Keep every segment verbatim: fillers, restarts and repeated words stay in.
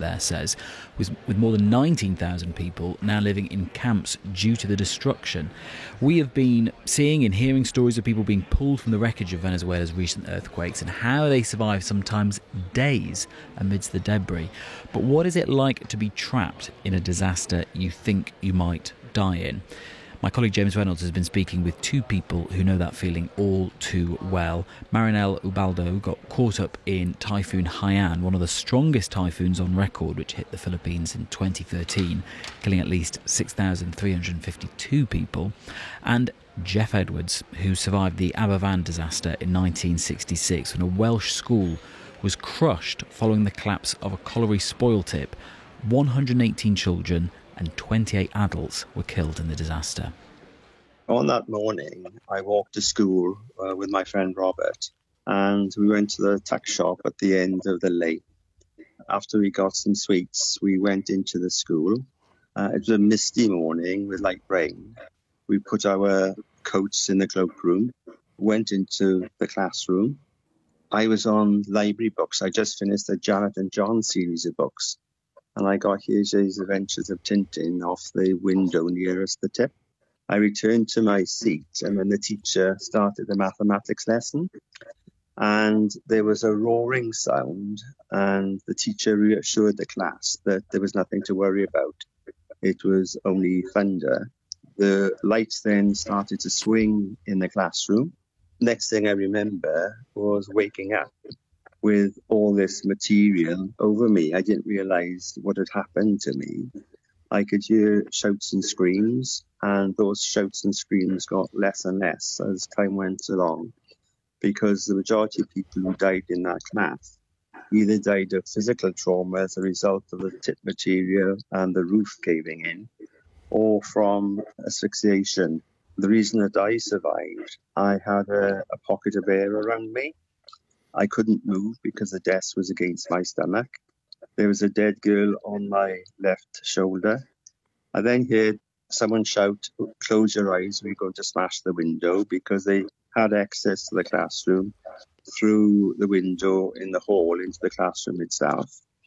there says, with, with more than nineteen thousand people now living in camps due to the destruction. We have been seeing and hearing stories of people being pulled from the wreckage of Venezuela's recent earthquakes and how they survive sometimes days amidst the debris. But what is it like to be trapped in a disaster you think you might die in? My colleague James Reynolds has been speaking with two people who know that feeling all too well. Marinel Ubaldo got caught up in Typhoon Haiyan, one of the strongest typhoons on record, which hit the Philippines in twenty thirteen, killing at least six thousand three hundred fifty-two people. And Jeff Edwards, who survived the Aberfan disaster in nineteen sixty-six when a Welsh school was crushed following the collapse of a colliery spoil tip. one hundred eighteen children and twenty-eight adults were killed in the disaster. On that morning, I walked to school uh, with my friend Robert, and we went to the tuck shop at the end of the lane. After we got some sweets, we went into the school. Uh, it was a misty morning with light rain. We put our coats in the cloakroom, went into the classroom. I was on library books. I just finished the Janet and John series of books. And I got Hergé's Adventures of Tintin off the window nearest the tip. I returned to my seat, and then the teacher started the mathematics lesson. And there was a roaring sound, and the teacher reassured the class that there was nothing to worry about. It was only thunder. The lights then started to swing in the classroom. Next thing I remember was waking up with all this material over me. I didn't realize what had happened to me. I could hear shouts and screams, and those shouts and screams got less and less as time went along, because the majority of people who died in that class either died of physical trauma as a result of the tip material and the roof caving in, or from asphyxiation. The reason that I survived, I had a, a pocket of air around me. I couldn't move because the desk was against my stomach. There was a dead girl on my left shoulder. I then heard someone shout, "Close your eyes, we're going to smash the window," because they had access to the classroom through the window in the hall into the classroom itself.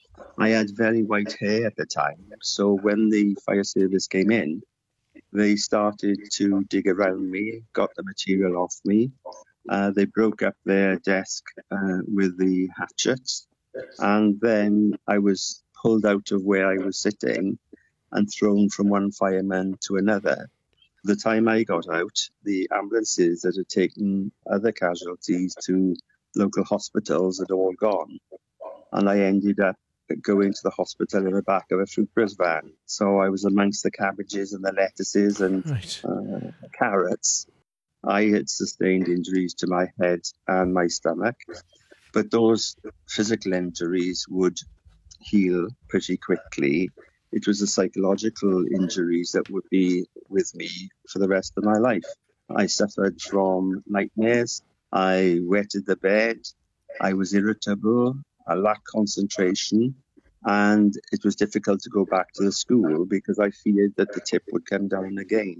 I had very white hair at the time, so when the fire service came in, they started to dig around me, got the material off me. Uh, they broke up their desk uh, with the hatchets, and then I was pulled out of where I was sitting and thrown from one fireman to another. The time I got out, the ambulances that had taken other casualties to local hospitals had all gone, and I ended up going to the hospital in the back of a fruiterer's van. So I was amongst the cabbages and the lettuces and right. uh, carrots. I had sustained injuries to my head and my stomach, but those physical injuries would heal pretty quickly. It was the psychological injuries that would be with me for the rest of my life. I suffered from nightmares. I wetted the bed. I was irritable. I lacked concentration. And it was difficult to go back to the school because I feared that the tip would come down again.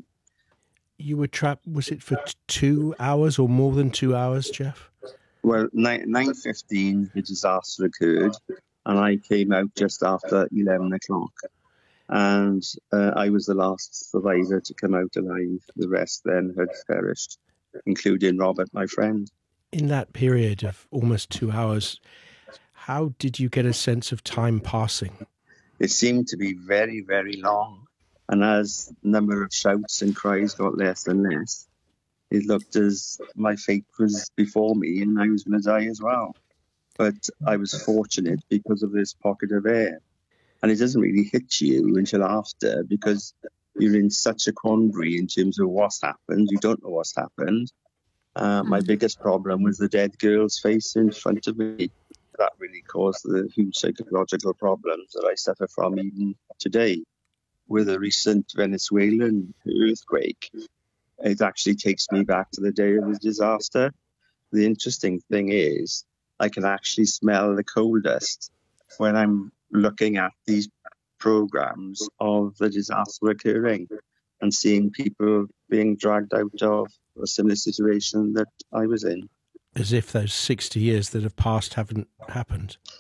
You were trapped, was it for t- two hours or more than two hours, Jeff? Well, nine fifteen, the disaster occurred, and I came out just after eleven o'clock. And uh, I was the last survivor to come out alive. The rest then had perished, including Robert, my friend. In that period of almost two hours, how did you get a sense of time passing? It seemed to be very, very long. And as the number of shouts and cries got less and less, it looked as my fate was before me and I was going to die as well. But I was fortunate because of this pocket of air. And it doesn't really hit you until after, because you're in such a quandary in terms of what's happened. You don't know what's happened. Uh, my biggest problem was the dead girl's face in front of me. That really caused the huge psychological problems that I suffer from even today. With a recent Venezuelan earthquake, it actually takes me back to the day of the disaster. The interesting thing is I can actually smell the coal dust when I'm looking at these programs of the disaster occurring and seeing people being dragged out of a similar situation that I was in. As if those sixty years that have passed haven't happened.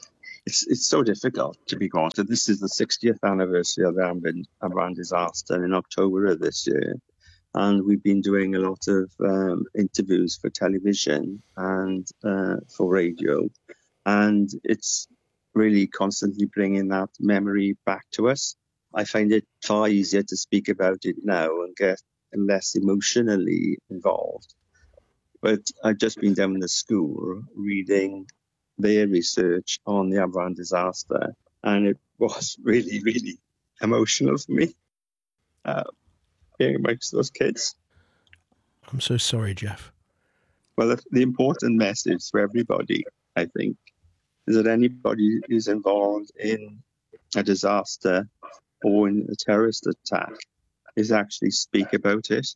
it's it's so difficult, to be honest. This is the sixtieth anniversary of the Amran, Amran disaster in October of this year. And we've been doing a lot of um, interviews for television and uh, for radio. And it's really constantly bringing that memory back to us. I find it far easier to speak about it now and get less emotionally involved. But I've just been down in the school reading their research on the Amran disaster, and it was really, really emotional for me, uh, being amongst those kids. I'm so sorry, Jeff. Well, the, the important message for everybody, I think, is that anybody who's involved in a disaster or in a terrorist attack is actually speak about it.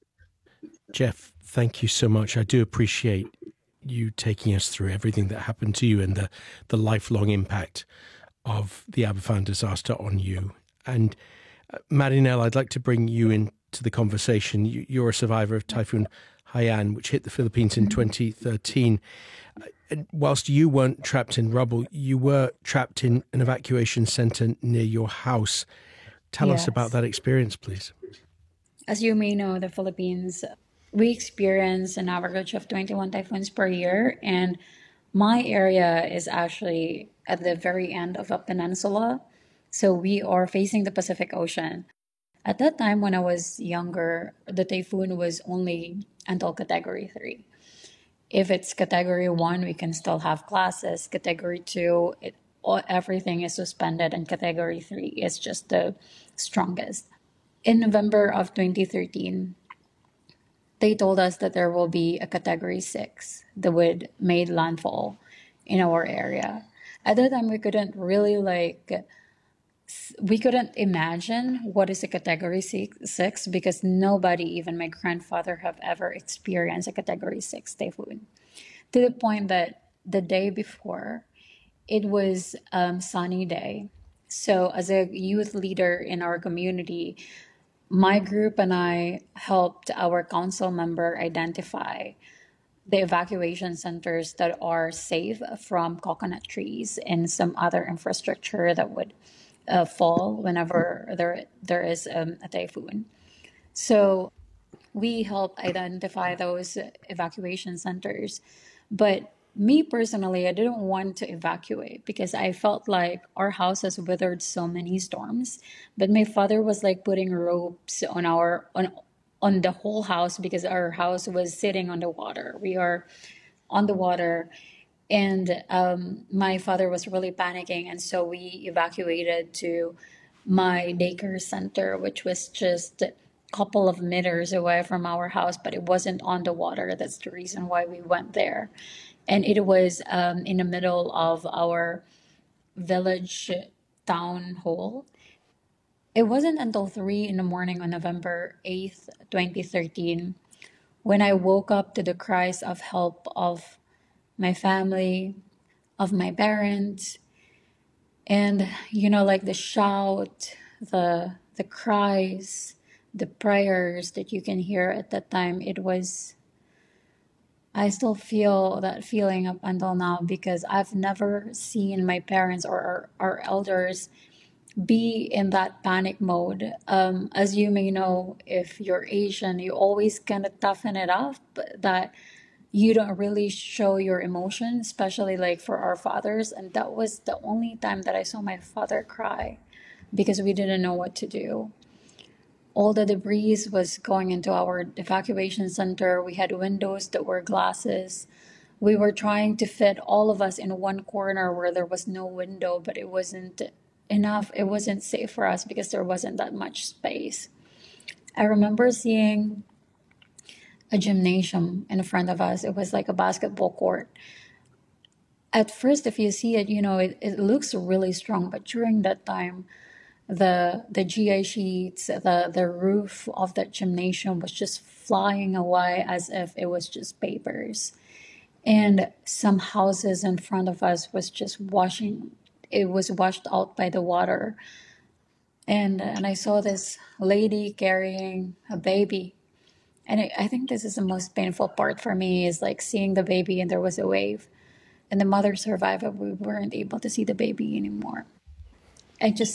Jeff, thank you so much. I do appreciate you taking us through everything that happened to you and the, the lifelong impact of the Aberfan disaster on you. And uh, Marinelle, I'd like to bring you into the conversation. You, you're a survivor of Typhoon Haiyan, which hit the Philippines in twenty thirteen. Uh, and whilst you weren't trapped in rubble, you were trapped in an evacuation centre near your house. Tell yes. us about that experience, please. As you may know, the Philippines, we experience an average of twenty-one typhoons per year, and my area is actually at the very end of a peninsula, so we are facing the Pacific Ocean. At that time, when I was younger, the typhoon was only until Category three. If it's Category one, we can still have classes. Category two, it, all, everything is suspended, and Category three is just the strongest. In November of twenty thirteen, they told us that there will be a Category six that would made landfall in our area. At that time, we couldn't really like, we couldn't imagine what is a Category six because nobody, even my grandfather, have ever experienced a Category six typhoon. To the point that the day before, it was a um, sunny day. So as a youth leader in our community, my group and I helped our council member identify the evacuation centers that are safe from coconut trees and some other infrastructure that would uh, fall whenever there there is um, a typhoon. So we help identify those evacuation centers. But me personally, I didn't want to evacuate because I felt like our house has weathered so many storms. But my father was like putting ropes on our on on the whole house because our house was sitting on the water. We are on the water, and um, my father was really panicking, and so we evacuated to my daycare center, which was just a couple of meters away from our house, but it wasn't on the water. That's the reason why we went there. And it was um, in the middle of our village town hall. It wasn't until three in the morning on November eighth, twenty thirteen, when I woke up to the cries of help of my family, of my parents, and, you know, like the shout, the the cries, the prayers that you can hear at that time. It was, I still feel that feeling up until now because I've never seen my parents or our, our elders be in that panic mode. Um, as you may know, if you're Asian, you always kind of toughen it up, but that you don't really show your emotion, especially like for our fathers. And that was the only time that I saw my father cry because we didn't know what to do. All the debris was going into our evacuation center. We had windows that were glasses. We were trying to fit all of us in one corner where there was no window, but it wasn't enough. It wasn't safe for us because there wasn't that much space. I remember seeing a gymnasium in front of us. It was like a basketball court. At first, if you see it, you know, it, it looks really strong, but during that time, the the G I sheets, the, the roof of that gymnasium was just flying away as if it was just papers. And some houses in front of us was just washing, it was washed out by the water. And, and I saw this lady carrying a baby. And I, I think this is the most painful part for me is like seeing the baby and there was a wave. and the mother survived, but we weren't able to see the baby anymore. I just